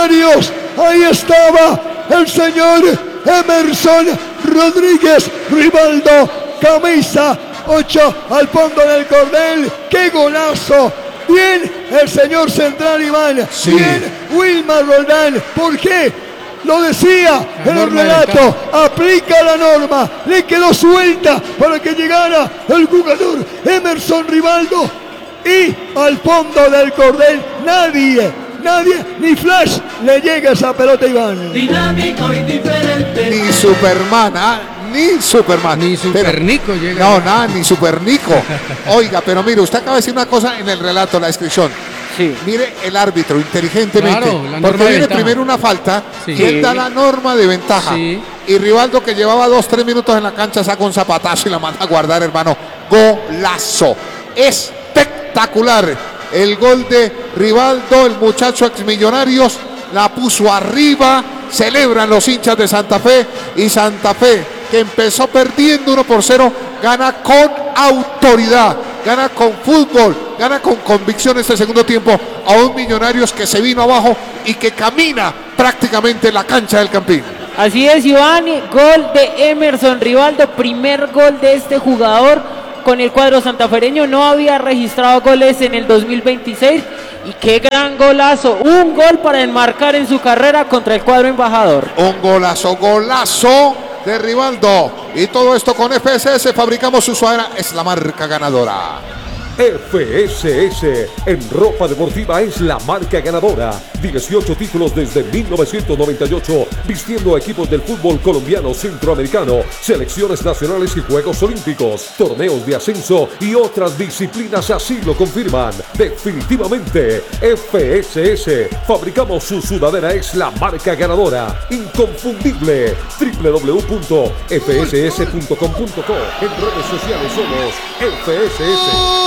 Millonarios. Ahí estaba el señor Emerson Rodríguez Rivaldo, camisa 8 al fondo del cordel. ¡Qué golazo! Bien el señor Central Iván, sí. Bien Wilmar Roldán. ¿Por qué? Lo decía en el relato, aplica la norma, le quedó suelta para que llegara el jugador Emerson Rivaldo y al fondo del cordel nadie, ni Flash le llega esa pelota a Iván. Dinámico y diferente. Ni Superman, ni Superman. Ni Supernico llega. No, nada, ni Supernico. Oiga, pero mire, usted acaba de decir una cosa en el relato, la descripción. Sí. Mire el árbitro inteligentemente, claro, porque viene primero una falta, sí. Y él da la norma de ventaja. Sí. Y Rivaldo, que llevaba 2-3 minutos en la cancha, saca un zapatazo y la manda a guardar, hermano. Golazo. Espectacular. El gol de Rivaldo, el muchacho exmillonarios, la puso arriba. Celebran los hinchas de Santa Fe, y Santa Fe, que empezó perdiendo 1-0, gana con autoridad, gana con fútbol, gana con convicción este segundo tiempo a un Millonarios que se vino abajo y que camina prácticamente en la cancha del Campín. Así es, Iván, gol de Emerson Rivaldo, primer gol de este jugador con el cuadro santafereño. No había registrado goles en el 2026 y qué gran golazo, un gol para enmarcar en su carrera contra el cuadro embajador. Un golazo de Rivaldo, y todo esto con FSS, fabricamos su suadera, es la marca ganadora. FSS en ropa deportiva es la marca ganadora. 18 títulos desde 1998, vistiendo a equipos del fútbol colombiano, centroamericano, selecciones nacionales y Juegos Olímpicos, torneos de ascenso y otras disciplinas así lo confirman. Definitivamente, FSS, fabricamos su sudadera, es la marca ganadora, inconfundible. www.fss.com.co. En redes sociales somos FSS.